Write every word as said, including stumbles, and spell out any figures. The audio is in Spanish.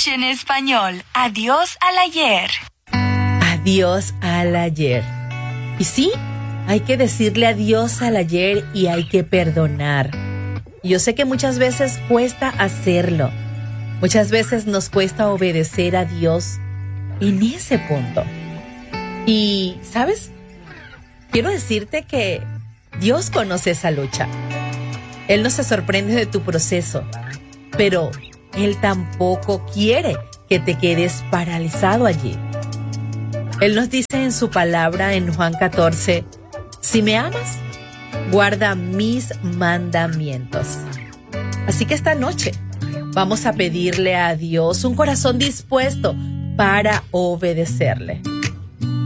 English en español. Adiós al ayer. Adiós al ayer. Y sí, hay que decirle adiós al ayer y hay que perdonar. Yo sé que muchas veces cuesta hacerlo. Muchas veces nos cuesta obedecer a Dios en ese punto. Y, ¿sabes? Quiero decirte que Dios conoce esa lucha. Él no se sorprende de tu proceso, pero Él tampoco quiere que te quedes paralizado allí. Él nos dice en su palabra en Juan catorce, si me amas, guarda mis mandamientos. Así que esta noche vamos a pedirle a Dios un corazón dispuesto para obedecerle.